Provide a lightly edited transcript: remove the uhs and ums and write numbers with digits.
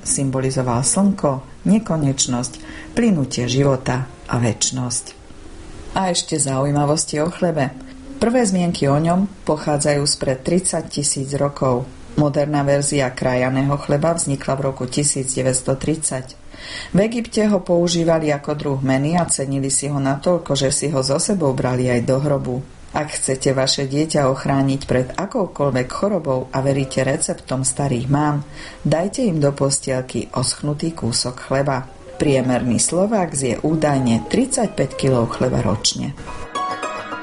symbolizoval slnko, nekonečnosť, plynutie života a večnosť. A ešte zaujímavosti o chlebe. Prvé zmienky o ňom pochádzajú spred 30 000 rokov. Moderná verzia krajaného chleba vznikla v roku 1930. V Egypte ho používali ako druh meny a cenili si ho natoľko, že si ho so sebou brali aj do hrobu. Ak chcete vaše dieťa ochrániť pred akoukoľvek chorobou a veríte receptom starých mám, dajte im do postielky oschnutý kúsok chleba. Priemerný Slovák zje údajne 35 kg chleba ročne.